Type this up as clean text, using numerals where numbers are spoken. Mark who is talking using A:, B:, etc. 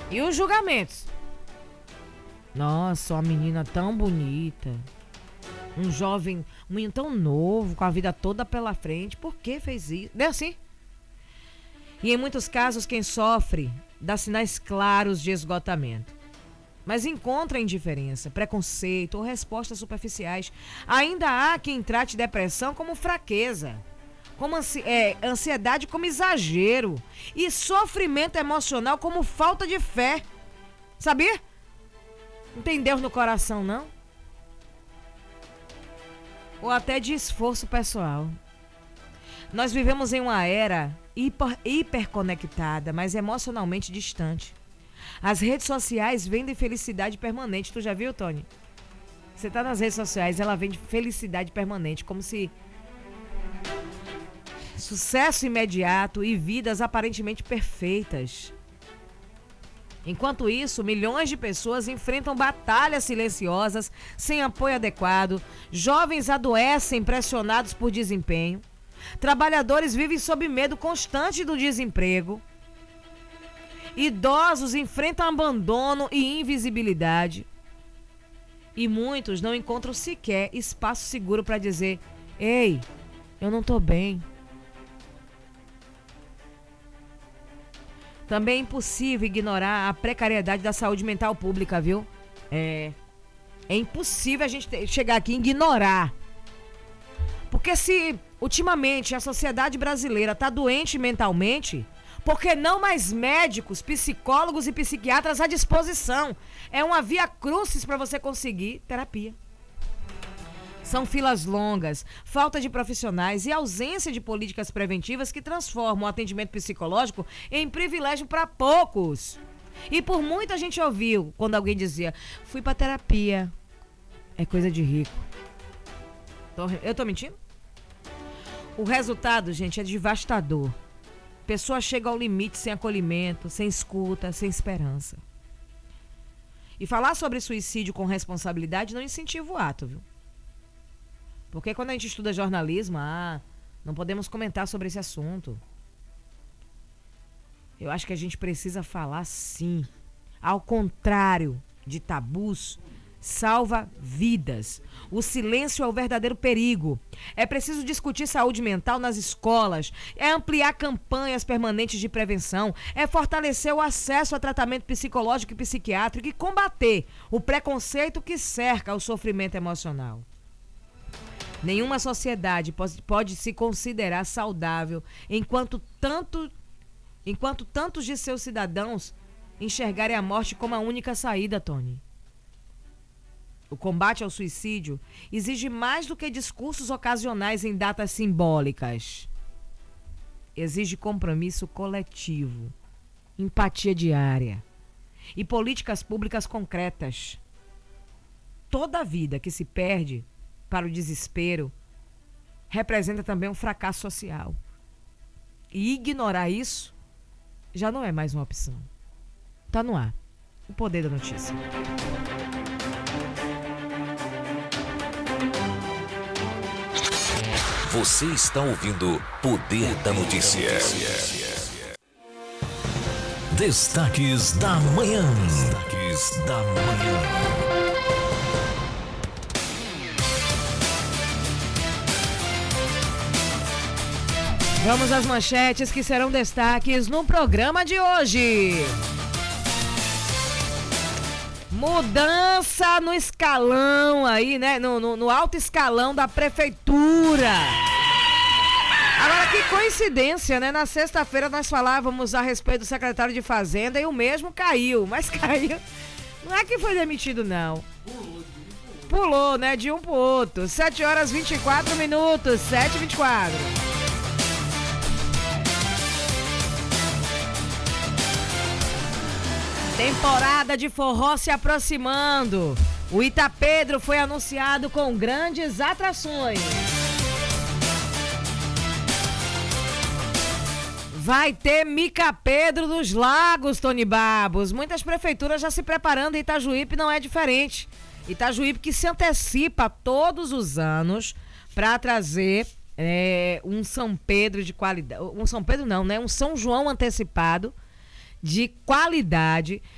A: E os julgamentos? Nossa, uma menina tão bonita. Um jovem, um menino tão novo, com a vida toda pela frente. Por que fez isso? Não é assim? E em muitos casos, quem sofre dá sinais claros de esgotamento. Mas encontra indiferença, preconceito ou respostas superficiais. Ainda há quem trate depressão como fraqueza, como ansiedade como exagero e sofrimento emocional como falta de fé. Sabia? Não tem Deus no coração, não? Ou até de esforço pessoal. Nós vivemos em uma era hiperconectada, mas emocionalmente distante. As redes sociais vendem felicidade permanente. Tu já viu, Tony? Você tá nas redes sociais, ela vende felicidade permanente, como se sucesso imediato e vidas aparentemente perfeitas. Enquanto isso, milhões de pessoas enfrentam batalhas silenciosas, sem apoio adequado, jovens adoecem pressionados por desempenho, trabalhadores vivem sob medo constante do desemprego, idosos enfrentam abandono e invisibilidade, e muitos não encontram sequer espaço seguro para dizer: ei, eu não tô bem. Também é impossível ignorar a precariedade da saúde mental pública, viu? É impossível a gente chegar aqui e ignorar. Porque se ultimamente a sociedade brasileira está doente mentalmente, por que não mais médicos, psicólogos e psiquiatras à disposição? É uma via crucis para você conseguir terapia. São filas longas, falta de profissionais e ausência de políticas preventivas que transformam o atendimento psicológico em privilégio para poucos. E por muita gente ouviu quando alguém dizia: fui para terapia, é coisa de rico. Eu tô mentindo? O resultado, gente, é devastador. Pessoa chega ao limite sem acolhimento, sem escuta, sem esperança. E falar sobre suicídio com responsabilidade não incentiva o ato, viu? Porque quando a gente estuda jornalismo, não podemos comentar sobre esse assunto. Eu acho que a gente precisa falar sim. Ao contrário de tabus, salva vidas. O silêncio é o verdadeiro perigo. É preciso discutir saúde mental nas escolas, é ampliar campanhas permanentes de prevenção, é fortalecer o acesso a tratamento psicológico e psiquiátrico e combater o preconceito que cerca o sofrimento emocional. Nenhuma sociedade pode se considerar saudável enquanto tantos de seus cidadãos enxergarem a morte como a única saída, Tony. O combate ao suicídio exige mais do que discursos ocasionais em datas simbólicas. Exige compromisso coletivo, empatia diária e políticas públicas concretas. Toda vida que se perde para o desespero representa também um fracasso social. E ignorar isso já não é mais uma opção. Tá no ar. O poder da notícia.
B: Você está ouvindo Poder da Notícia. Destaques da manhã. Destaques da manhã.
A: Vamos às manchetes que serão destaques no programa de hoje. Mudança no escalão aí, né? No alto escalão da prefeitura. Agora, que coincidência, né? Na sexta-feira nós falávamos a respeito do secretário de Fazenda e o mesmo caiu. Mas caiu. Não é que foi demitido, não. Pulou, né? De um pro outro. 7h24, 7h24. Temporada de forró se aproximando. O Itapedro foi anunciado com grandes atrações. Vai ter Mica Pedro dos Lagos, Tony Babos. Muitas prefeituras já se preparando e Itajuípe não é diferente. Itajuípe que se antecipa todos os anos para trazer um São Pedro de qualidade. Um São Pedro não, né? Um São João antecipado de qualidade,